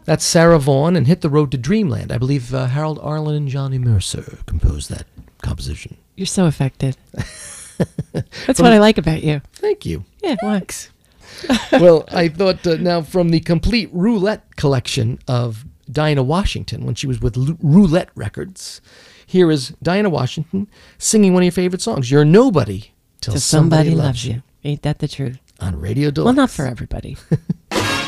That's Sarah Vaughan and Hit the Road to Dreamland. I believe Harold Arlen and Johnny Mercer composed that composition. You're so affected. That's what I like about you. Thank you. Yeah, thanks. Well, I thought now from the complete Roulette collection of Dinah Washington when she was with Roulette Records, here is Dinah Washington singing one of your favorite songs, You're Nobody Till Somebody Loves You. Ain't that the truth? On Radio Deluxe. Well, not for everybody.